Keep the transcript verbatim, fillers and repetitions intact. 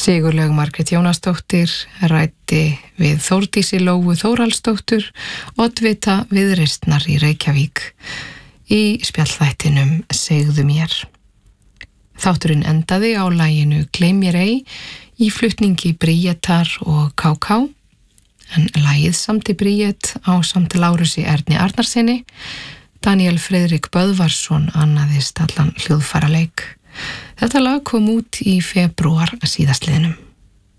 Sigurlaug Margrét Jónasdóttir ræddi við Þórdísi Lóu Þórhallsdóttur, oddvita Viðreisnar í Reykjavík, í spjallþættinum Segðu mér. Þátturinn endaði á laginu Gleym mér ei í flutningi Bríetar og Ká Ká, en lagið samti Bríet á samt Lárusi Erni Arnarsinni. Daniel Friðrik Böðvarsson annaðist allan hljóðfæraleik. Þetta lag kom út í febrúar síðastliðnum.